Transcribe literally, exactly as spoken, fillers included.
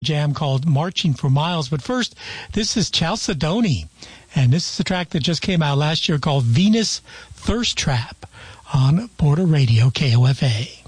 jam called Marching for Miles. But first, this is Chalcedony, and this is a track that just came out last year called Venus Thirst Trap on Border Radio, K O F A.